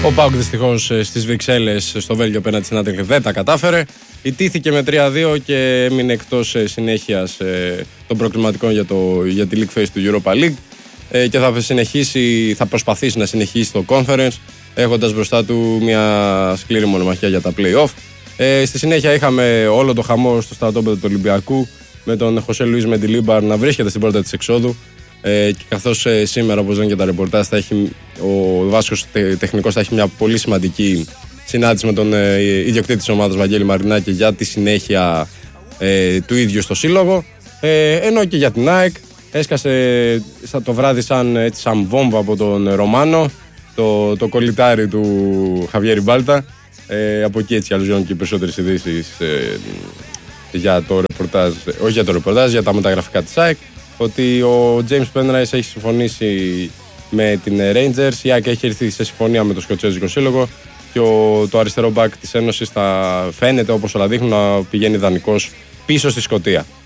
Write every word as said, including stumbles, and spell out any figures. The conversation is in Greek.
Ο ΠΑΟΚ δυστυχώς στις Βρυξέλλες στο Βέλγιο απέναντι στην Anderlecht δεν τα κατάφερε. Ιτήθηκε με τρία δύο και έμεινε εκτός συνέχειας των προκριματικών για, το, για τη League Phase του Europa League και θα συνεχίσει, θα προσπαθήσει να συνεχίσει το Conference έχοντας μπροστά του μια σκληρή μονομαχία για τα play-off. Ε, στη συνέχεια είχαμε όλο το χαμό στο στρατόπεδο του Ολυμπιακού με τον Χωσέ Λουίς Μεντιλίμπαρ να βρίσκεται στην πόρτα της εξόδου. Ε, και καθώς ε, σήμερα, όπως λένε και τα ρεπορτάζ, θα έχει, ο Βάσκος τε, τεχνικός θα έχει μια πολύ σημαντική συνάντηση με τον ε, ιδιοκτήτη της ομάδας Βαγγέλη Μαρινάκη για τη συνέχεια ε, του ίδιου στο σύλλογο. Ε, ενώ και για την ΑΕΚ έσκασε το βράδυ σαν, έτσι, σαν βόμβα από τον Ρωμάνο το, το κολλητάρι του Χαβιέρη Μπάλτα. Ε, από εκεί έτσι αλλάζουν και οι περισσότερες ειδήσεις ε, για το ρεπορτάζ, όχι για το ρεπορτάζ, για τα μεταγραφικά της ΑΕΚ. Ότι ο James Penrice έχει συμφωνήσει με την Rangers, η ΑΕΚ έχει έρθει σε συμφωνία με το Σκοτσέζικο Σύλλογο και ο, το αριστερό μπακ της Ένωσης θα φαίνεται, όπως όλα δείχνουν, να πηγαίνει δανεικός πίσω στη Σκωτία.